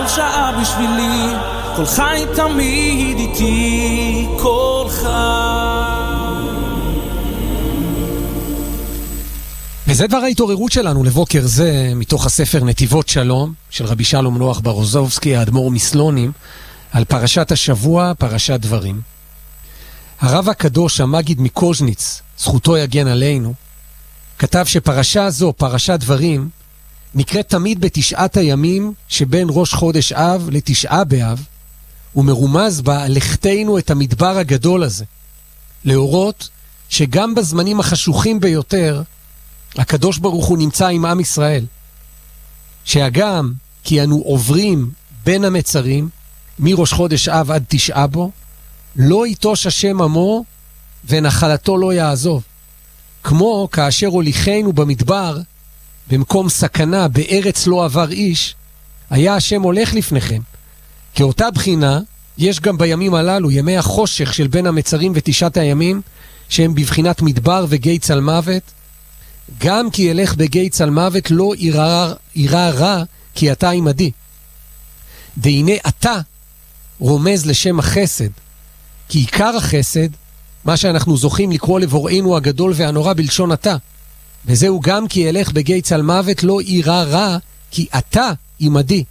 כל שעה בשבילי, כל חי תמיד איתי, כל חי. וזה דבר ההתעוררות שלנו לבוקר זה, מתוך הספר נתיבות שלום, של רבי שלום נוח ברוזובסקי, האדמו"ר מסלונים, על פרשת השבוע, פרשת דברים. הרב הקדוש, המגיד מקוז'ניץ, זכותו יגן עלינו, כתב שפרשה זו, פרשת דברים, נקראת תמיד בתשעת הימים שבין ראש חודש אב לתשעה באב, ומרומז בה לכתנו את המדבר הגדול הזה, להורות שגם בזמנים החשוכים ביותר, הקדוש ברוך הוא נמצא עם עם ישראל, שהגם כי אנו עוברים בין המצרים, מראש חודש אב עד תשעה בו, לא יטוש השם עמו ונחלתו לא יעזוב. כמו כאשר הוליכנו במדבר, במקום סכנה, בארץ לא עבר איש, היה השם הולך לפניכם. כאותה בחינה, יש גם בימים הללו, ימי החושך של בין המצרים ותשעת הימים, שהם בבחינת מדבר וגיא צל מוות, גם כי ילך בגיא צל מוות לא יראה רע, כי אתה עמדי. והנה אתה רומז לשם החסד, כי עיקר החסד, מה שאנחנו זוכים לקרוא לבוראנו הגדול והנורא בלשון אתה, וזהו גם כי ילך בגיא צל מוות לא יראה רע, כי אתה עמדי.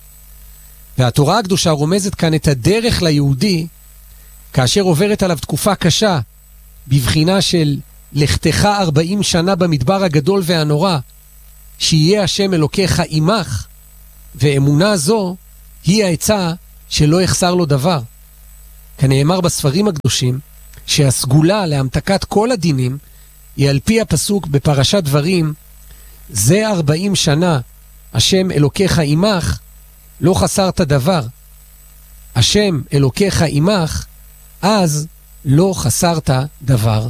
והתורה הקדושה רומזת כאן את הדרך ליהודי, כאשר עוברת עליו תקופה קשה, בבחינה של לכתך 40 שנה במדבר הגדול והנורא, שיהיה השם אלוקיך עמך, ואמונה זו היא העצה שלא יחסר לו דבר. כנאמר בספרים הקדושים, שהסגולה להמתקת כל הדינים, היא על פי הפסוק בפרשת דברים, זה 40 שנה, השם אלוקיך עמך, לא חסרת דבר. השם אלוקיך עמך, אז לא חסרת דבר.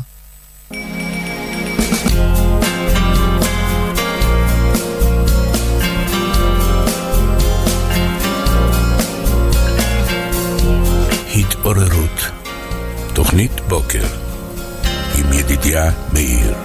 התעוררות, תוכנית בוקר עם ידידיה מאיר.